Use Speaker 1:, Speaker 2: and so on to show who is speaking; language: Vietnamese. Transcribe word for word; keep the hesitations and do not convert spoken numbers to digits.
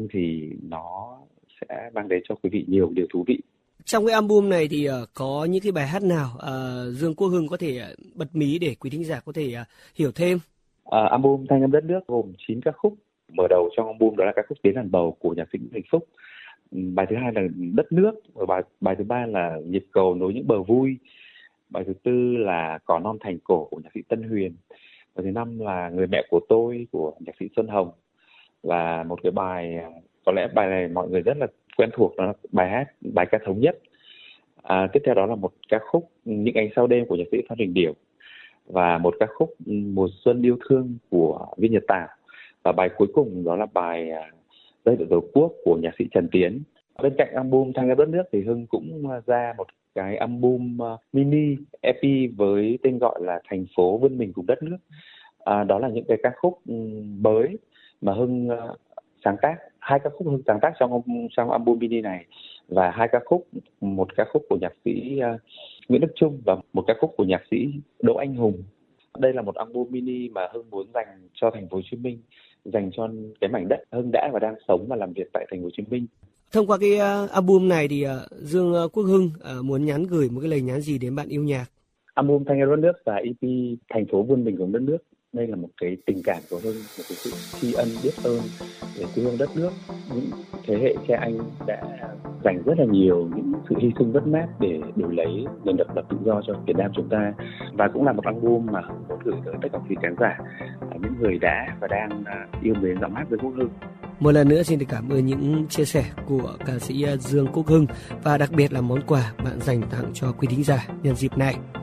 Speaker 1: thì nó sẽ mang đến cho quý vị nhiều điều thú vị.
Speaker 2: Trong cái album này thì uh, có những cái bài hát nào uh, Dương Quốc Hưng có thể uh, bật mí để quý thính giả có thể uh, hiểu thêm?
Speaker 1: Uh, album Thanh Âm Đất Nước gồm chín ca khúc. Mở đầu trong album đó là ca khúc Tiếng Đàn Bầu của nhạc sĩ Nguyễn Thành Phúc. Bài thứ hai là Đất Nước, và bài, bài thứ ba là Nhịp Cầu Nối Những Bờ Vui. Bài thứ tư là Cỏ Non Thành Cổ của nhạc sĩ Tân Huyền. Bài thứ năm là Người Mẹ Của Tôi của nhạc sĩ Xuân Hồng. Và một cái bài, có lẽ bài này mọi người rất là quen thuộc, đó là bài hát bài ca Thống Nhất. À, tiếp theo đó là một ca khúc Những Ánh Sao Đêm của nhạc sĩ Phan Đình Điểu, và một ca khúc Mùa Xuân Yêu Thương của Viên Nhật Tảo, và bài cuối cùng đó là bài Rơi Vào Tổ Quốc của nhạc sĩ Trần Tiến. Bên cạnh album Thanh Âm Đất Nước thì Hưng cũng ra một cái album mini e pê với tên gọi là Thành Phố Vươn Mình Cùng Đất Nước. À, đó là những cái ca khúc mới mà Hưng sáng tác, hai ca khúc Hưng sáng tác trong trong album mini này, và hai ca khúc, một ca khúc của nhạc sĩ uh, Nguyễn Đức Chung và một ca khúc của nhạc sĩ Đỗ Anh Hùng. Đây là một album mini mà Hưng muốn dành cho Thành phố Hồ Chí Minh, dành cho cái mảnh đất Hưng đã và đang sống và làm việc tại Thành phố Hồ Chí Minh.
Speaker 2: Thông qua cái uh, album này thì uh, Dương uh, Quốc Hưng uh, muốn nhắn gửi một cái lời nhắn gì đến bạn yêu nhạc?
Speaker 1: Album Thanh Âm Đất Nước và e pê Thành Phố Vươn Mình Cùng Đất Nước, đây là một cái tình cảm của Hưng, một cái sự tri ân biết ơn về quê hương đất nước. Những thế hệ cha anh đã dành rất là nhiều những sự hy sinh mất mát để đổi lấy nền độc lập tự do cho Việt Nam chúng ta, và cũng là một album mà Hưng muốn gửi tới tất cả quý khán giả, những người đã và đang yêu mến giọng hát với Quốc Hưng.
Speaker 2: Một lần nữa xin được cảm ơn những chia sẻ của ca sĩ Dương Quốc Hưng, và đặc biệt là món quà bạn dành tặng cho quý thính giả nhân dịp này.